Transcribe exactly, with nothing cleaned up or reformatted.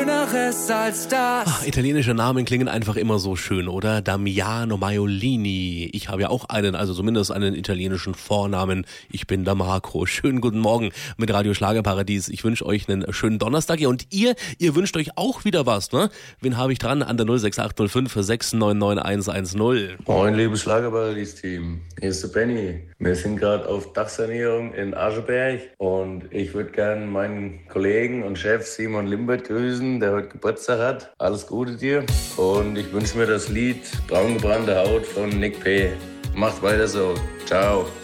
Schöneres als das. Ach, italienische Namen klingen einfach immer so schön, oder? Damiano Maiolini. Ich habe ja auch einen, also zumindest einen italienischen Vornamen. Ich bin der Marco. Schönen guten Morgen mit Radio Schlagerparadies. Ich wünsche euch einen schönen Donnerstag. Ja, und ihr, ihr wünscht euch auch wieder was, ne? Wen habe ich dran? An der null sechs acht null fünf sechs neun neun eins eins null. Moin, liebes Schlagerparadies-Team. Hier ist der Benny. Wir sind gerade auf Dachsanierung in Ascheberg und ich würde gerne meinen Kollegen und Chef Simon Limbert grüßen, der heute Geburtstag hat. Alles Gute dir. Und ich wünsche mir das Lied Braungebrannte Haut von Nick P. Macht weiter so. Ciao.